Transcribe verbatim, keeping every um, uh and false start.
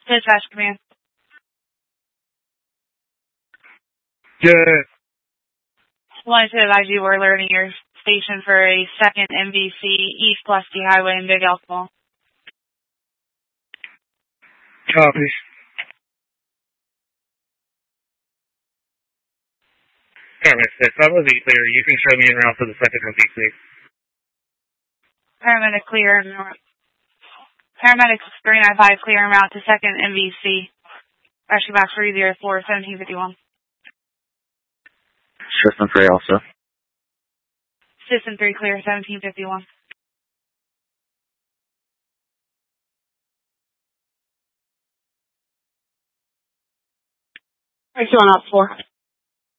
Dispatch command. Good. Wanted to advise you we're alerting your station for a second M V C East Lusty Highway in Big Elk Mall. Copy. Paramedic six, I was E clear. You can show me en route for the second M V C. Paramedic clear. Paramedic three nine five clear en route to second M V C. Rescue box three zero four, seventeen fifty-one. System three also. System three clear, seventeen fifty-one. Are you on up four?